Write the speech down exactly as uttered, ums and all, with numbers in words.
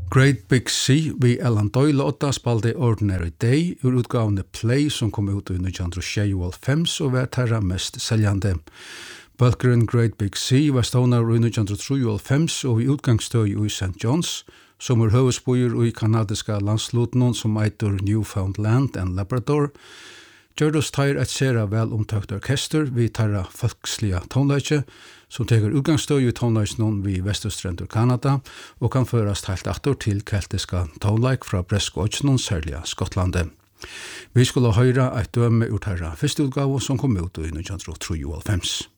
Great Big Sea vi Alan Doyle åtta spalte Ordinary Day ur utgavene Play som kom ut i nitjan sjeyoghálvfems og var terra mest seljande. Bølgeren Great Big Sea var stånar i nitjan trýoghálvfems og i utgangsstøy i Saint John's, som er høvesbøyer i kanadiska landslutnon som eitur Newfoundland and Labrador, gjørdus teir et sera vel omtøkt orkester vi tarra folkslige tonleitje, som teker utgangsstøy i tonleitjenon vi Vestustrendur Kanada og kan førast heilt aftur til keltiska tonleik fra Breskåtsjenon, særlig Skotlande. Vi skulle høyra eit døme ur tarra fyrste utgave som kom ut i nitjan trýoghálvfems.